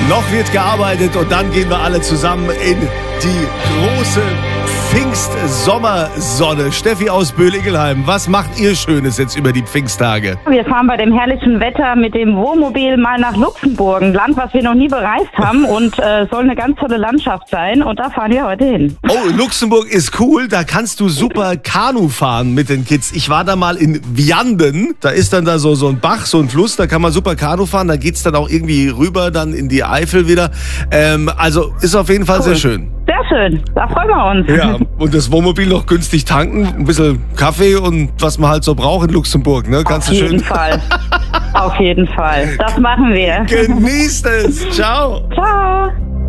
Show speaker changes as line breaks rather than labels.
Noch wird gearbeitet und dann gehen wir alle zusammen in die große Pfingst-Sommersonne. Steffi aus Böhl-Ingelheim, was macht ihr Schönes jetzt über die Pfingsttage?
Wir fahren bei dem herrlichen Wetter mit dem Wohnmobil mal nach Luxemburg, ein Land, was wir noch nie bereist haben und soll eine ganz tolle Landschaft sein und da fahren wir heute hin.
Oh, Luxemburg ist cool, da kannst du super Kanu fahren mit den Kids. Ich war da mal in Vianden, da ist dann da so ein Bach, so ein Fluss, da kann man super Kanu fahren, da geht's dann auch irgendwie rüber, dann in die Eifel wieder. Also ist auf jeden Fall
Cool.
sehr schön.
Sehr schön, da freuen wir uns.
Ja, und das Wohnmobil noch günstig tanken, ein bisschen Kaffee und was man halt so braucht in Luxemburg, ne? Kannst
Auf
du
jeden
schön.
Fall. Auf jeden Fall. Das machen wir.
Genießt es. Ciao.
Ciao.